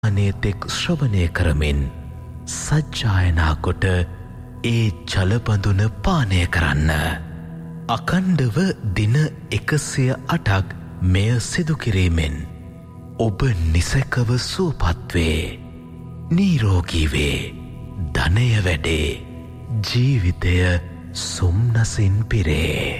අනේතෙක් ශ්‍රවණය කරමින් සජ්ජායනා කොට ඒ ජලබඳුන පානය කරන්න. අකණ්ඩව දින 108ක් මෙය සිදු කිරීමෙන් ඔබ නිසැකව සුවපත් වේ, නිරෝගී වේ, ධනය වැඩේ, ජීවිතය සොම්නසින් පිරේ.